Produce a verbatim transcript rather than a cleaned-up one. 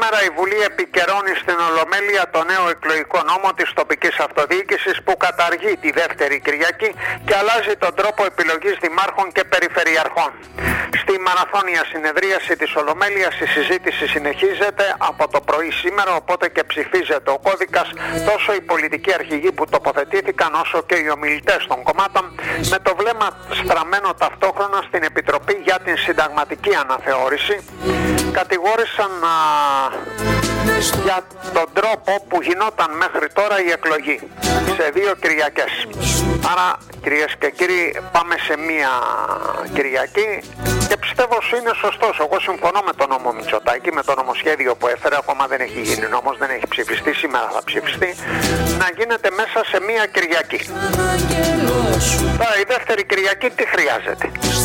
Σήμερα η Βουλή επικαιρώνει στην Ολομέλεια το νέο εκλογικό νόμο της τοπικής αυτοδιοίκησης που καταργεί τη δεύτερη Κυριακή και αλλάζει τον τρόπο επιλογής δημάρχων και περιφερειαρχών. Στη μαραθώνια συνεδρίαση της Ολομέλειας η συζήτηση συνεχίζεται από το πρωί σήμερα, οπότε και ψηφίζεται ο κώδικας, τόσο οι πολιτικοί αρχηγοί που τοποθετήθηκαν όσο και οι ομιλητές των κομμάτων, με το βλέμμα στραμμένο ταυτόχρονα στην Επιτροπή για την Συνταγματική Αναθεώρηση. Κατηγόρησαν α, για τον τρόπο που γινόταν μέχρι τώρα η εκλογή σε δύο Κυριακές. Άρα, κυρίες και κύριοι, πάμε σε μία Κυριακή και πιστεύω ότι είναι σωστός. Εγώ συμφωνώ με τον νόμο Μητσοτάκη, με το νομοσχέδιο που έφερε, ακόμα δεν έχει γίνει νόμος, δεν έχει ψηφιστεί, σήμερα θα ψηφιστεί, να γίνεται μέσα σε μία Κυριακή. Τώρα η δεύτερη Κυριακή τι χρειάζεται?